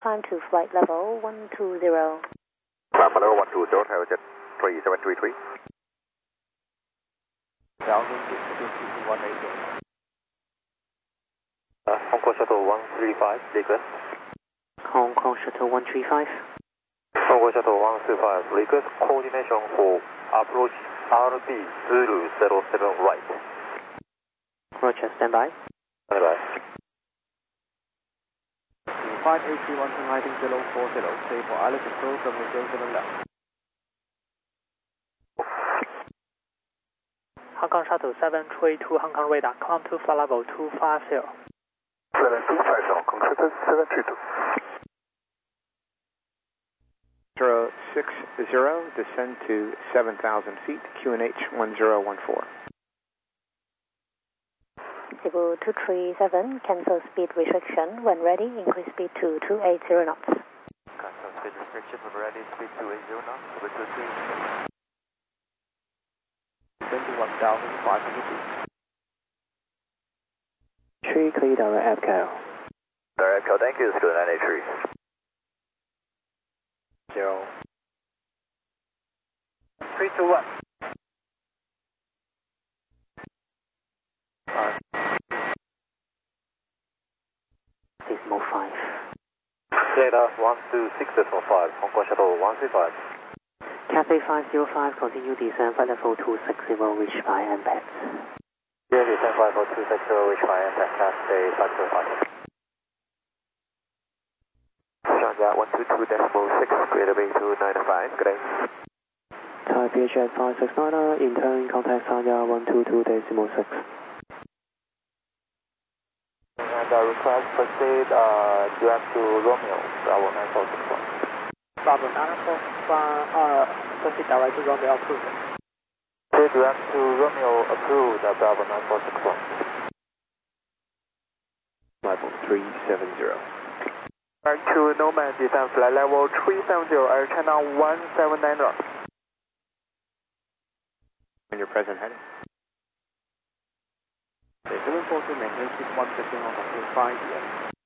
Climb to flight level 120. Climb level 120, tower jet 3733. Downwind is 180. Hong Kong Shuttle 135, request. Hong Kong Shuttle 135. Hong Kong Shuttle 135, request coordination for approach RB Zulu 07 right. Roger, stand by. Stand by. 5831 heading 040, clear for Alice Control from the 07 left. Hong Kong Shuttle 732 Hong Kong radar, climb to flight level 250. 7250, Hong Kong Shuttle 732. 060, descend to 7,000 feet, QNH 1014. Cebu 237, cancel speed restriction. When ready, increase speed to 280 knots. Cancel speed restriction, when ready, speed 280 knots, over 23. 21,500 feet. Tree clear direct EPCO. Direct code, thank you, School 983. 0. 321. Decimal 5. Data 126.5, Hong Kong Shuttle 135. Cathay 505, continue descent flight level 260, reach by MPEX. Yeah, descent flight level 260, reach by MPEX, Cathay 505. Shanghai 122.6, greater bay 295, good day. Taipei Jet 569, intern contact Sanya 122.6. And request proceed direct to Romeo, Bravo 9461. Bravo 9461, proceed direct to Romeo approved. Proceed direct to Romeo approved, Bravo 9461. Level 370. Back to Nomad, descend flight level 370, Air China 179. On your present heading. 742, maintain 6115 Hong Kong to 5 p.m.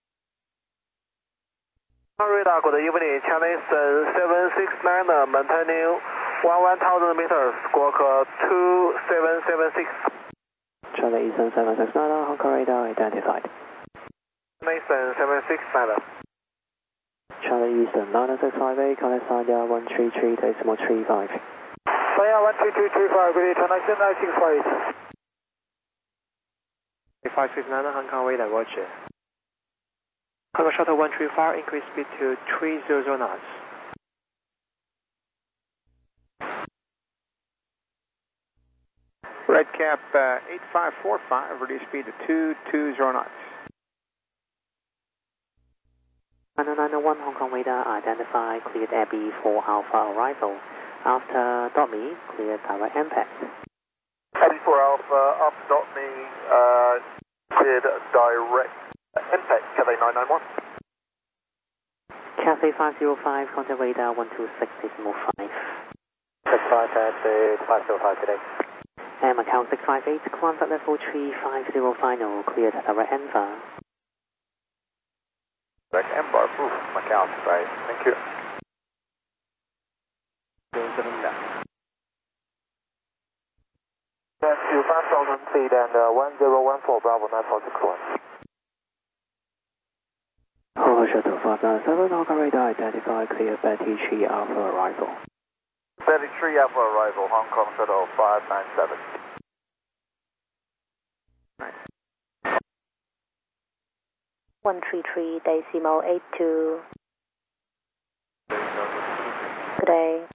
Radar, good evening, Chinese 769, maintaining 11,000 meters, squawk 2776. Charlie Eastern 769, Hong Kong radar identified. Chinese 769. Charlie Eastern 9658, contact Sanya 133.35. Sanya 133.35, good day, China 968. 569 Hong Kong radar, roger. Hong Kong Shuttle 135, increase speed to 300 knots. Red cap 8545, reduce speed to 220 knots. 991 Hong Kong radar identified, cleared Abbey for Alpha arrival. After .me, cleared direct impact. Heading for Alpha, up dot me, cleared direct impact, Cathay 991. Cathay 505, contact radar 126.5. 65, Cathay 505 today. Macau 658, climb at level 350 final, cleared direct Enver. Direct Ember, approved, Macau, right, thank you. 07 left. To 5,000 feet and 1014, Bravo 9461. Hong Kong Shuttle 597, Hong Kong radar identified, cleared Betty Tree Alpha arrival. 33 Alpha arrival, Hong Kong Shuttle 597. Right. 133.82. Good day.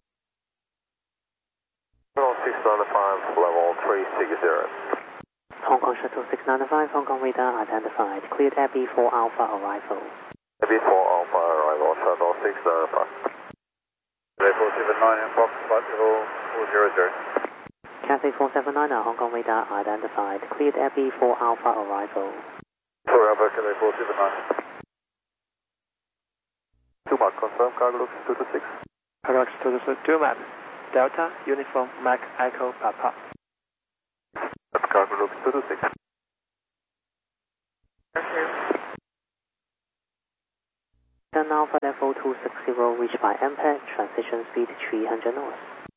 695, level 360. Hong Kong Shuttle 695, Hong Kong radar identified, cleared Abbey for Alpha arrival. Maybe 4 Alpha arrival, Shuttle 695. Cathay 479, Fox 400. Cathay 479, Hong Kong radar identified, cleared Abbey for Alpha arrival. 4 Alpha, Cathay 479. 2 mark, confirm, cargo looks 226. Cargo 222 map. Delta, Uniform, Mac, Echo, Papa. Cargo looks 226. Now Alpha level 260 reached by impact, transition speed 300 knots.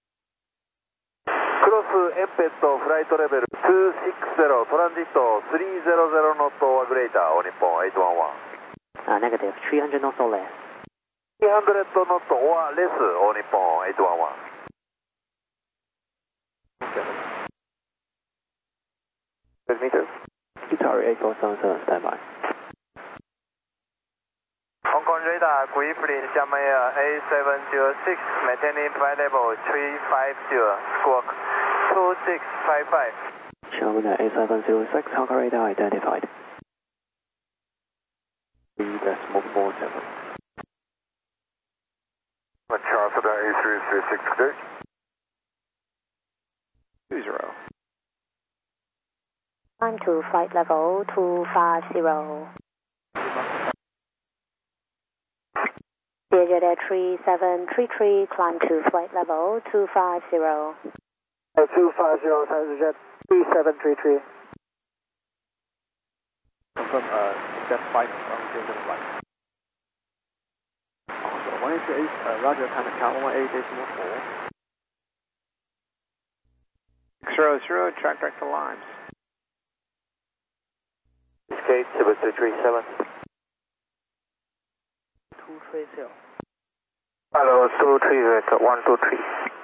クロスエンペットフライトレベル260トランジット300ノットオアグレーターを日本811 Negative, 300 knots or less. 300ノットオアレスを日本811 meters. Qatari 8477, standby. Hong Kong radar, green please, Jam Air A706, maintaining flight level 350, squawk 2655. China A706, Hong Kong radar identified. 3.47. Charles A336 today. 20. Climb to flight level 250. Vietjet Air 3733, climb to flight level 250. 250, Vietjet 3733. Confirm step 5 from Jason flight. Also, 188, Roger, time at count 118.4. 600, track direct to Limes. Escape 7237. 230. Hello, 230, 123.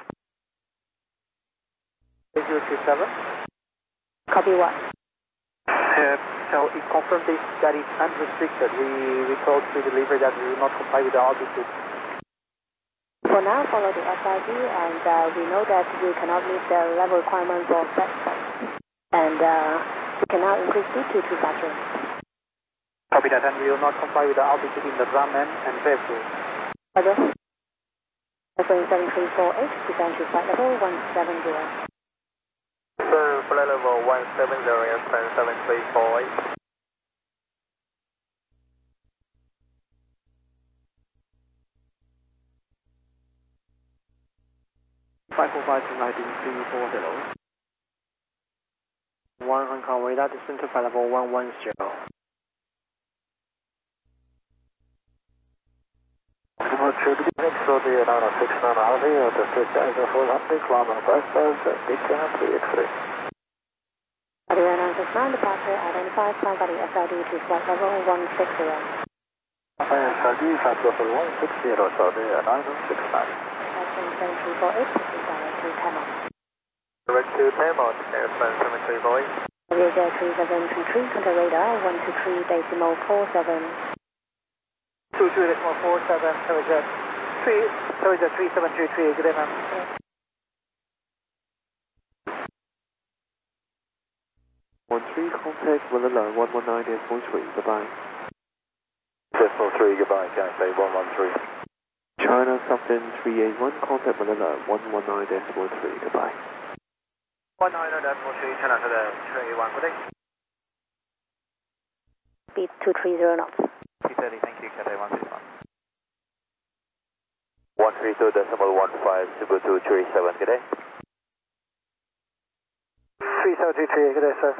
8037. Copy what? So it confirmed this, that it's unrestricted. We told to deliver that we will not comply with the altitude. For now, follow the SID, and we know that you cannot meet the level requirements of that flight. And we can now increase speed to 250. Copy that, and we will not comply with the altitude in the Grumman and Fairfield. Roger. Airplane 7348, descend to flight level 170. Flight level 170, airplane 7348. 545 to 19340. 1 Hong Kong radar, descend to flight level 110. So the 969 Alvey, the first over 400, climb on both sides, big down to X-ray. Audio 969, departure identified, climb by the SID to flight level 160. SID, flight level 160, so the 969. Airplane 7348, proceed direct to Tamar. Direct to Tamar, airplane 7348. Vietjet 3733, contact radar 123.47. 23.47, Vietjet 3733, good day, ma'am. 13, contact Manila 119.3, goodbye. Decimal 3, goodbye, Cathay 113. China Southern 381, contact Manila 119.3, goodbye. 190.3, China to the 381, good day. Speed 230 knots. 330, thank you, Cathay 161. 132.15, Cebu 237, good day. 3733, good day, sir.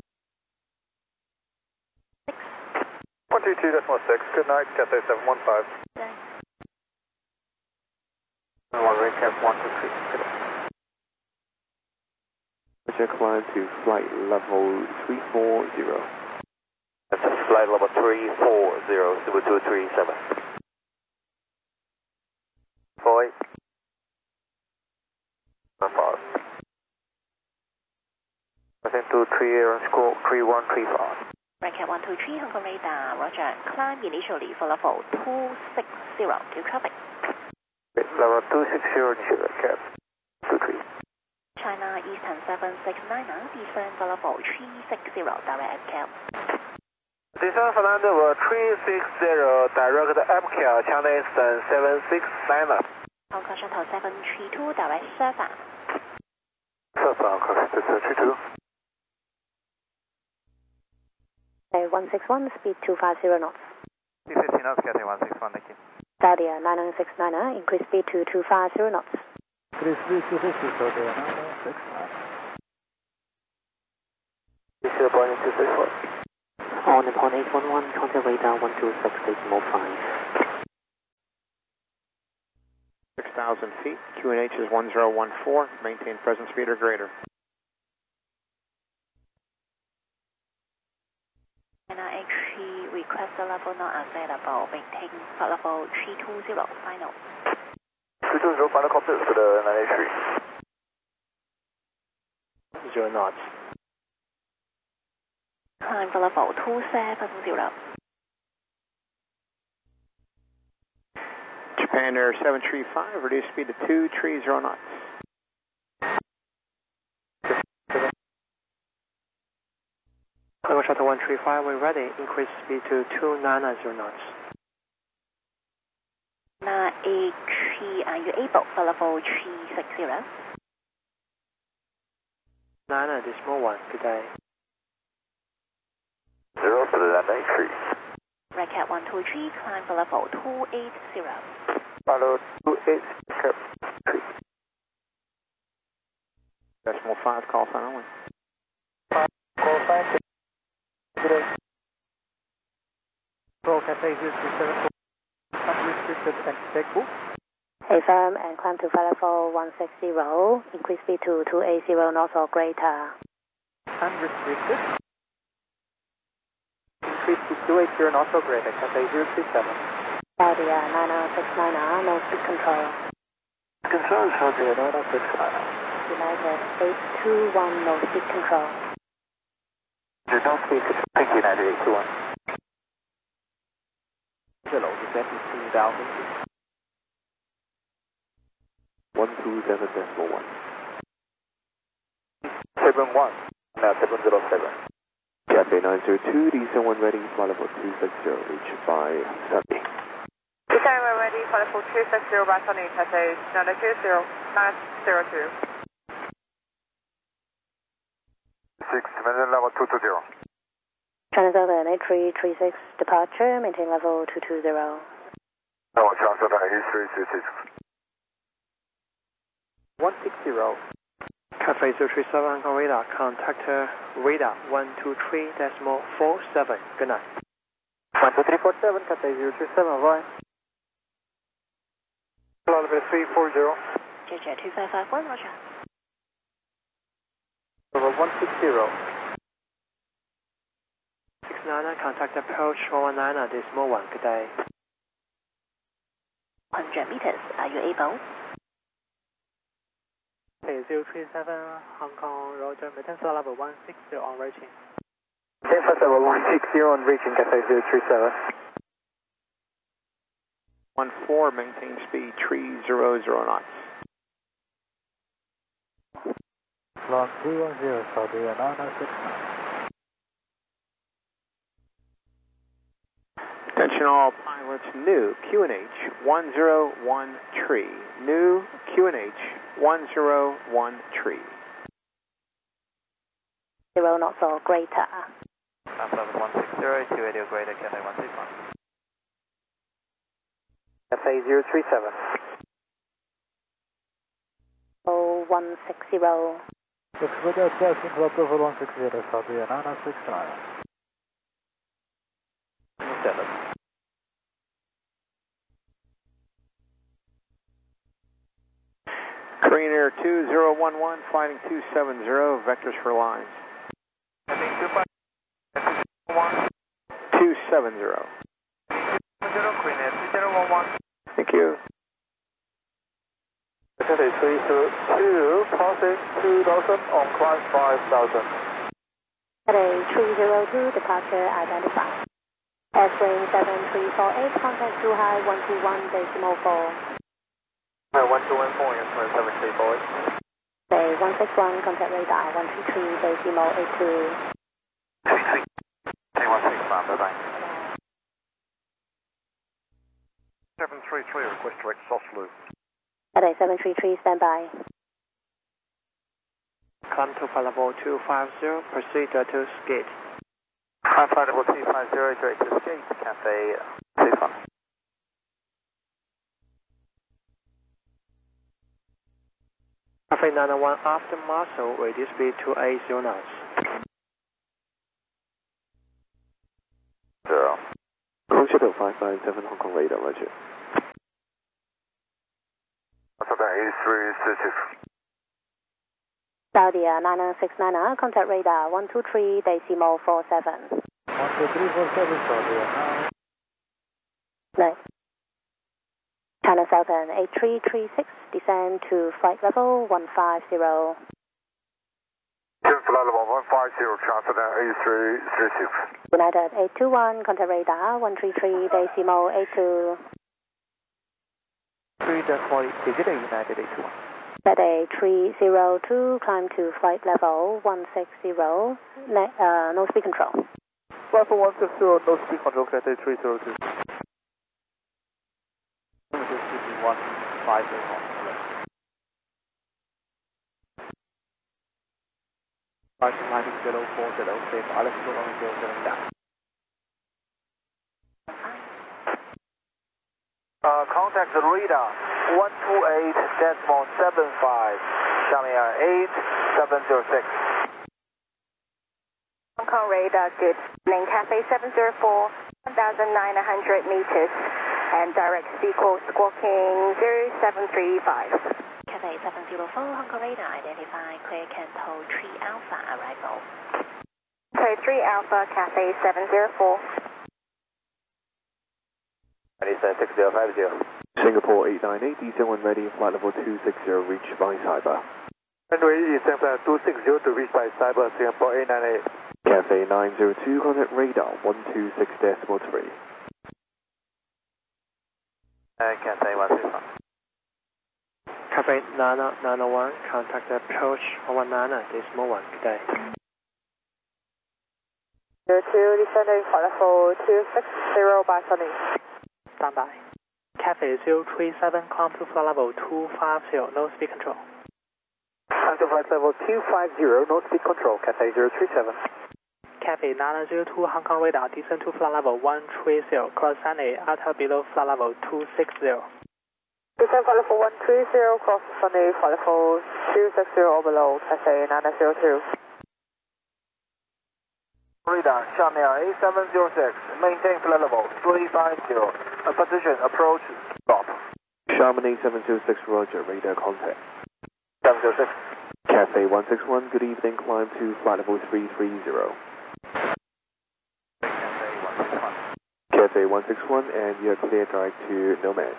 122.6, good night, Cathay 715. Okay. 1 recap 123, good day. Roger, climb to flight level 340. That's flight level 340, Cebu 237. 48. Pause. Nothing 23 air score 3135. Record 123, Hong Kong radar, Roger. Climb initially for level 260 to traffic. Level 260 to recap 23. China Eastern 769, descend for level 360, direct cap. Descend for level 360, direct APCAL, China Eastern 769. Hong Kong Shuttle 732, direct Surfer. Surfer, Hong Kong 732. Okay, 161, speed 250 knots. 250 knots, Cathay 161, thank you. Saudia 9969, increase speed to 250 knots. Increase speed 250, Saudia 9969. 0.264. On Nippon 811, contact radar 126.5. 7,000 feet. QNH is 1014. Maintain present speed or greater. NRH request level not available. Maintain flight level 320 final. 320 final contact for the 983. 0 knots. Climb for level 270. Japan Air 735, reduce speed to 230 knots. Tango Shuttle 135, we're ready. Increase speed to 290 knots. NRH, are you able for level 360? Nana, this small one, good day. 0 for the 983. Red Cat 123, climb for level 280. Follow 283. Decimal 5, call sign only. Call sign. Good day. Pro Cafe 037, unrestricted and checkbook. Hey firm and climb to flight level 160. Increase speed to 280 knots or greater. Unrestricted. Increase to 280 knots or greater. Cafe 037. Saudi 9069, no speed control. Control Saudi 9069. United 821, no speed control. There's no speed. Thank you, 9821. Hello, descent is 2,000 feet. 127.1. 71. Now 707. Cafe 902, descent 1 ready, flight level 260, reach by Sunday. Descent 1 ready, flight level 260 by Sunday, Cafe 920, 6, level 220. Transat 8336 departure, maintain level 220. No, Transat 8336. 160. Cafe 037 Hong Kong radar, contact radar 123.47. Good night. 12347, Cafe 037, avoid. Level 340. JJ 2551, roger. Level 160. 69, contact approach 419, this small one, good day. 100 meters, are you able? Hey, 037 Hong Kong, roger, maintain flight level 160 on reaching. Maintain flight level 160 on reaching, Cafe 037. 14, maintain speed 300 knots. Long 310, Saudi 9069. Attention all pilots, new QNH 1013. New QNH 1013. 0 knots or greater. Level 160, 280 greater, Cafe 161. Cafe 037. 160. Expedia passing level 160, Saudi 9069. 7. Korean Air 2011, flighting 270, vectors for lines. 270. Korean Air 2011. Thank you. Cafe 302, passing 2000 on climb 5000. Saturday 302, departure identified. Airplane 7348, contact Zhuhai 121.4. 1214, yes, 7348. Say 161, contact radar 133.82. 165, bye-bye. 733, request direct soft loop. Saturday 733, stand by. Climb to flight level 250, proceed to skate. Climb flight level 250, direct to skate, Cafe 25. Cafe 901 after Marshall, reduce speed to 80 knots. 0. Cruise Shuttle 557 Hong Kong radar, roger. A336. Saudi 9969, contact radar 123.47. 123.47 Saudi. No. China Southern 8336, descend to flight level 150. Flight level 150, transfer down A336. United 821, contact radar 133.82. 3.40, is it a United 821? Set A302, climb to flight level 160, no speed control. Flight level 160, no speed control, Cathay 302. 150. 040, safe, Alex, go on 07 down. Contact the radar 128.75, Xiamen 8706. Hong Kong radar, good evening, Cathay 704, 1,900 meters, and direct equals squawking 0735. Cathay 704, Hong Kong radar, identify clear Canto 3 Alpha arrival. Clear 3 Alpha, Cathay 704. 6050. Singapore 898, D71 ready, flight level 260, reach by Cyber. Runway Eastern flight 260 to reach by Cyber, Singapore 898. Cathay 902, contact radar 126.3. Cathay 161. Cathay 901, contact approach 119.1, good day. 02, descending flight level 260 by Sunny. Stand by. Cathay 037, climb to flight level 250, no speed control. Climb to flight level 250, no speed control, Cathay 037. Cathay 902, Hong Kong radar, descend to flight level 130, cross Sunny, alter below flight level 260. Descend flight level 130, cross Sunny, flight level 260 or below, Cathay 902. Radar, Xiamen 8706, maintain flight level 350, position, approach, stop. Xiamen 8706, roger, radar contact. 706. Cathay 161, good evening, climb to flight level 330. Cathay 161, and you're clear direct to Nomad.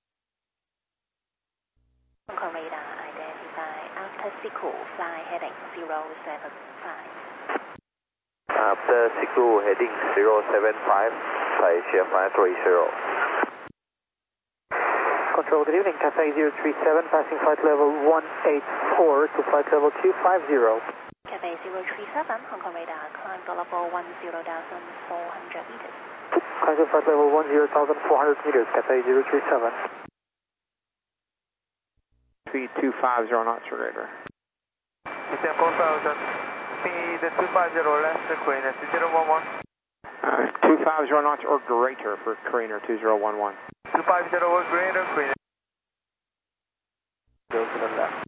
Hong Kong radar, identify after Siku, fly heading 075. After Siku heading 075, Malaysia 530. Control, good evening, Cathay 037, passing flight level 184 to flight level 250. Cathay 037, Hong Kong radar, climb to level 10,400 meters. Climb to flight level 10,400 meters, Cathay 037. 3250 knots, radar. Descend 4,000. Speed 250 left, Queen 2011. 250 knots or greater for Koreaner 2011. 250 or greater, Queen. Go to the left.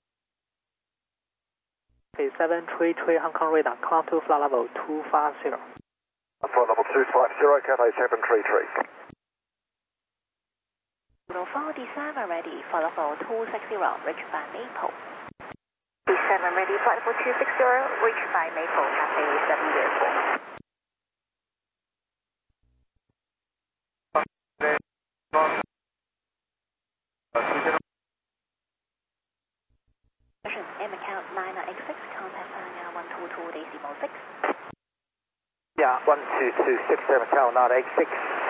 Cathay 733, Hong Kong radar, climb to flight level 250. Flight level 250, Cathay 733. 04, descend ready, flight level 260, reach by Maple. Descend ready, flight level 260, reach by Maple, Cathay 704. M account 9986, contact Sanya 122.6. Yeah, 12267, account 986.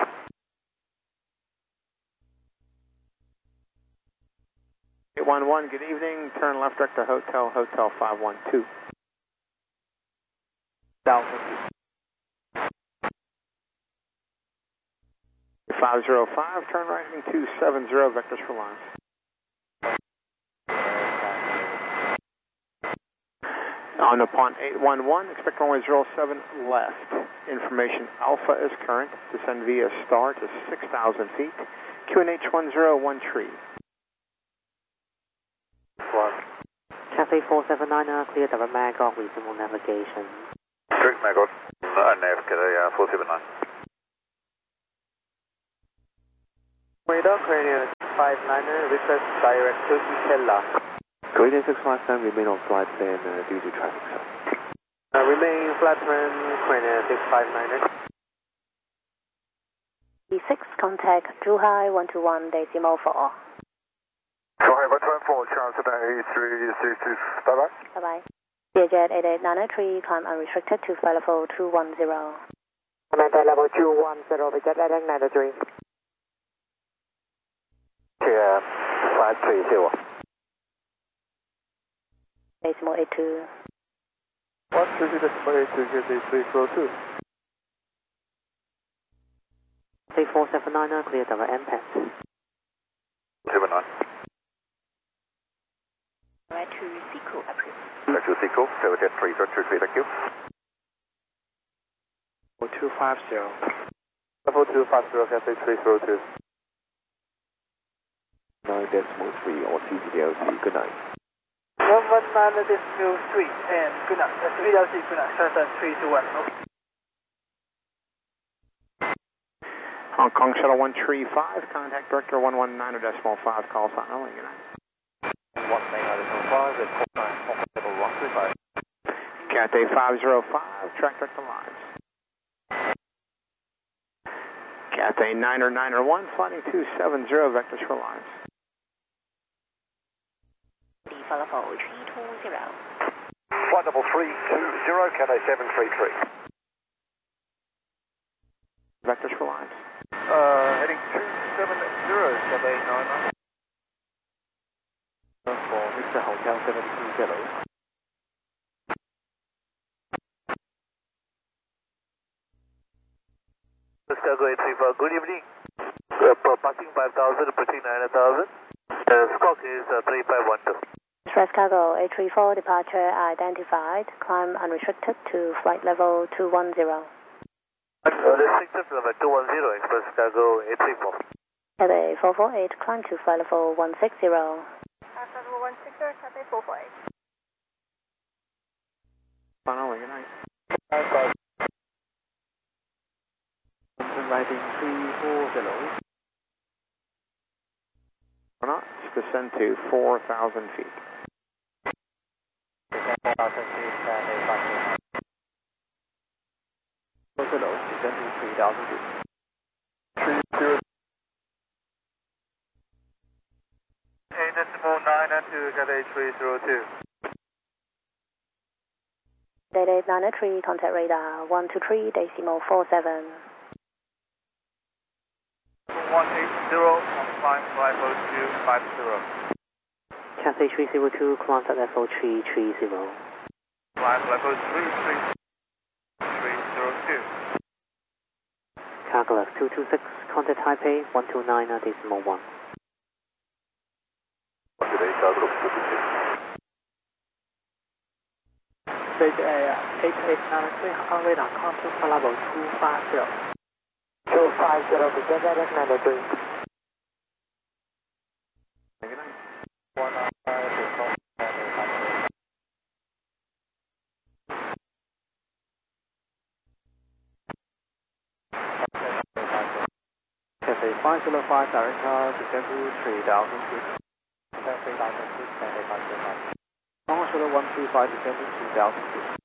One, good evening, turn left direct to Hotel 512. Down 505, turn right heading 270, vectors for lines. On upon 811, expect runway 07 left. Information Alpha is current. Descend via star to 6,000 feet. QNH 1013. Cathay 479, clear direct Magog, reasonable navigation. Direct Magog, nav, Cathay 479. Radar, Korean 659er, request direct to Stella. Korean 659, remain on flight plan due to traffic, sir. Remain flatman, Korean 659er. E6, contact Zhuhai 121.4. Zhuhai 124, Charles A366, bye-bye. Bye-bye. Vietjet 88903, climb unrestricted to flight level 210. Maintain level 210, Vietjet 88903. Clear 530. Decimal 82. 122.82, Cathay 302. 3479er, clear direct impact. 219. Direct to Sequel, approved. Direct to Sequel, Jet 3023, thank you. 250. Level 250, Cathay 302. 9.3 or CCDLC, good night. 119.3 and good night. CCDLC, good night. Shuttle 321. Hong Kong Shuttle 135, contact Director 119.5, call sign only, good night. 119.5, it's 135. Cathay 505, track Director lines. Cathay 991, flighting 270, vectors for lines. The flight level 320. Flight level 320, Cathay 733. Vectors for lines. Heading 270, Cathay 99. For Mr. Hotel 720. Chicago 834, good evening. Passing 5,000, approaching 9,000. Squawk is 3512. Express Cargo 834, departure identified, climb unrestricted to flight level 210. Restricted to number 210, Express Cargo 834. Cathay 448, climb to flight level 160. Flight level 160, Cathay 448. Sign only, good night. Riding 340. Or not, descend to 4,000 feet. 4,000 feet, Cathay 530. 440, descend to 3,000 feet. 30. 8.992, Cathay 302. 88903, contact radar 123.47. 180 on climb flight level 250. Cathay 302, climb at level 330. Climb level 332. Cargo 226, contact Taipei 129.1. Today, Cargo 226. Vietjet 8893, Hong Kong radar, contact flight level 250. 250, Vietjet 88903. Good night. 195. Cathay 505, direct car, descend to 3,000 feet. 3,000 feet, Cathay 505. Hong Kong Shuttle 135, descend to 2,000 feet.